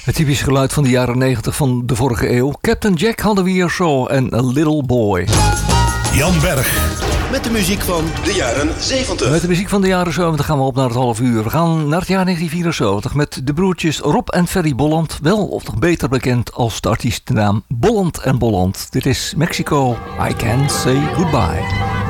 Het typische geluid van de jaren 90 van de vorige eeuw. Captain Jack hadden we hier zo en A Little Boy. Jan Berg. Met de muziek van de jaren 70. Met de muziek van de jaren 70 gaan we op naar het half uur. We gaan naar het jaar 1974 met de broertjes Rob en Ferry Bolland. Wel of nog beter bekend als de artiestennaam Bolland en Bolland. Dit is Mexico, I Can't Say Goodbye.